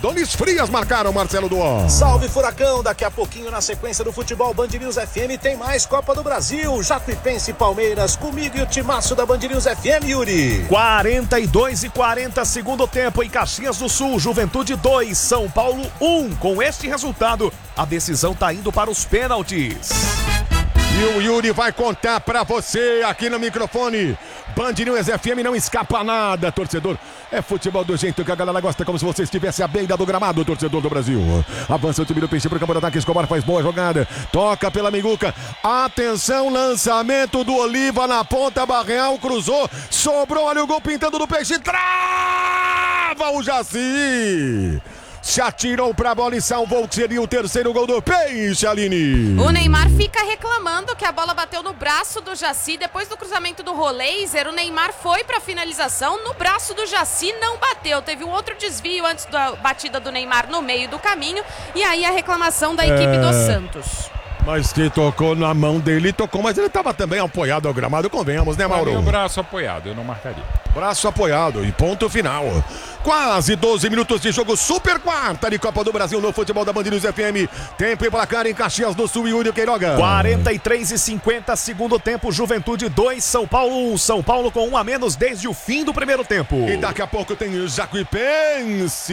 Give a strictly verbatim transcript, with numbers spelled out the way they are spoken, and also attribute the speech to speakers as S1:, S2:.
S1: Donis Frias marcaram, Marcelo Duó.
S2: Salve, Furacão. Daqui a pouquinho, na sequência do futebol Band News F M, tem mais Copa do Brasil. Jacuipense e Palmeiras, comigo e o timaço da Band News F M, Yuri.
S3: quarenta e dois e quarenta, segundo tempo, em Caxias do Sul. Juventude dois, São Paulo um. Com este resultado, a decisão tá indo para os pênaltis.
S1: E o Yuri vai contar pra você aqui no microfone. Band News F M, não escapa nada, torcedor. É futebol do jeito que a galera gosta, como se você estivesse à beira do gramado, torcedor do Brasil. Avança o time do Peixe pro campo de ataque, Escobar faz boa jogada. Toca pela Miguca. Atenção, lançamento do Oliva na ponta, Barreal cruzou. Sobrou ali o gol pintando do Peixe. Trava o Jaci. Se atirou pra bola e salvou, que seria o terceiro gol do Peixe, Aline.
S4: O Neymar fica reclamando que a bola bateu no braço do Jaci. Depois do cruzamento do Roleiser, o Neymar foi pra finalização. No braço do Jaci não bateu. Teve um outro desvio antes da batida do Neymar no meio do caminho. E aí a reclamação da equipe é... do Santos.
S1: Mas que tocou na mão dele, tocou, mas ele estava também apoiado ao gramado, convenhamos, né, Mauro?
S5: O braço apoiado, eu não marcaria.
S1: Braço apoiado e ponto final. Quase doze minutos de jogo, super quarta de Copa do Brasil no futebol da Band News F M. Tempo e placar em Caxias do Sul, Yuri Queiroga.
S3: quarenta e três e cinquenta, segundo tempo, Juventude dois, São Paulo um. São Paulo com um a menos desde o fim do primeiro tempo.
S1: E daqui a pouco tem o Jacuipense.